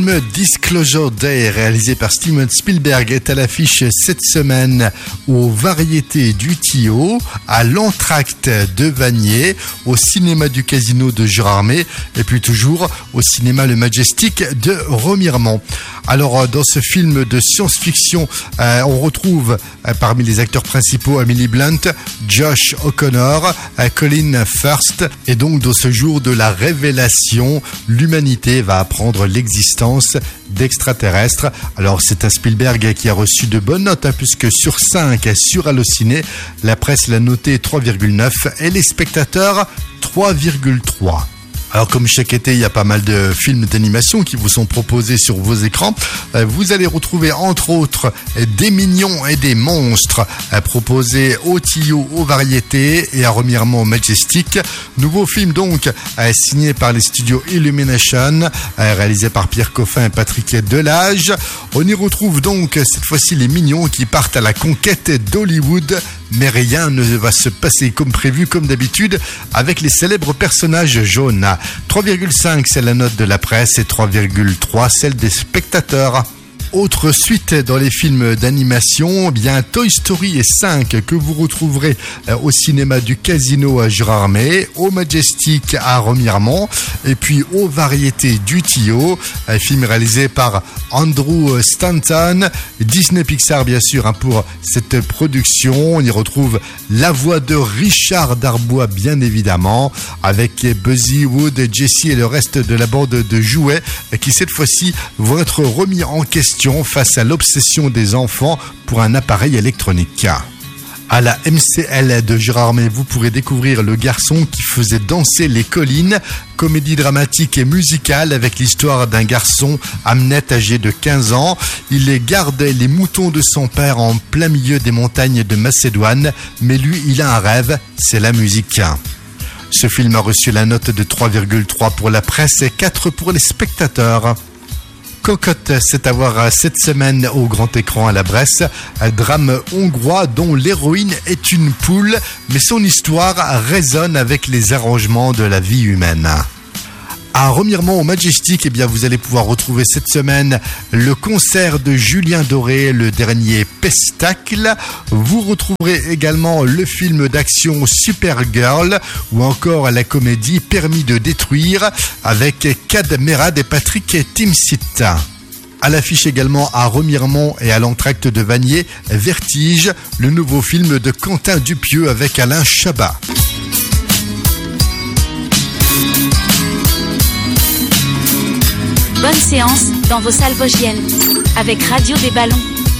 Le Disclosure Day, réalisé par Steven Spielberg, est à l'affiche cette semaine aux Variétés du Tio, à l'Entracte de Vanier, au cinéma du Casino de Jurarmé et puis toujours au cinéma Le Majestic de Remiremont. Alors, dans ce film de science-fiction, on retrouve parmi les acteurs principaux Emily Blunt, Josh O'Connor, Colin Firth. Et donc, dans ce jour de la révélation, l'humanité va apprendre l'existence d'extraterrestres. Alors, c'est un Spielberg qui a reçu de bonnes notes, puisque sur 5 sur Allociné, la presse l'a noté 3,9 et les spectateurs 3,3. Alors comme chaque été, il y a pas mal de films d'animation qui vous sont proposés sur vos écrans. Vous allez retrouver entre autres Des Mignons et des Monstres proposés au Tio, aux Variétés et à Remiremont au Majestic. Nouveau film donc signé par les studios Illumination, réalisé par Pierre Coffin et Patrick Delage. On y retrouve donc cette fois-ci les Mignons qui partent à la conquête d'Hollywood. Mais rien ne va se passer comme prévu, comme d'habitude, avec les célèbres personnages jaunes. 3,5 c'est la note de la presse et 3,3 celle des spectateurs. Autre suite dans les films d'animation, bien Toy Story 5 que vous retrouverez au cinéma du Casino à Jurarmé, au Majestic à Remiremont et puis aux Variétés du Tio, un film réalisé par Andrew Stanton, Disney Pixar bien sûr pour cette production. On y retrouve la voix de Richard Darbois bien évidemment, avec Buzzy, Wood, Jessie et le reste de la bande de jouets qui cette fois-ci vont être remis en question face à l'obsession des enfants pour un appareil électronique. À la MCL de Jurarmé, vous pourrez découvrir Le garçon qui faisait danser les collines, comédie dramatique et musicale avec l'histoire d'un garçon, Hamnet, âgé de 15 ans. Il garde les moutons de son père en plein milieu des montagnes de Macédoine, mais lui, il a un rêve, c'est la musique. Ce film a reçu la note de 3,3 pour la presse et 4 pour les spectateurs. Cocotte, c'est à voir cette semaine au grand écran à la Bresse, un drame hongrois dont l'héroïne est une poule, mais son histoire résonne avec les arrangements de la vie humaine. À Remiremont au Majestic, vous allez pouvoir retrouver cette semaine le concert de Julien Doré, le dernier Pestacle. Vous retrouverez également le film d'action Supergirl ou encore la comédie Permis de détruire avec Kad Merad et Patrick Timsit. À l'affiche également à Remiremont et à l'Entracte de Vanier, Vertige, le nouveau film de Quentin Dupieux avec Alain Chabat. Bonne séance dans vos salles vosgiennes avec Radio des Ballons.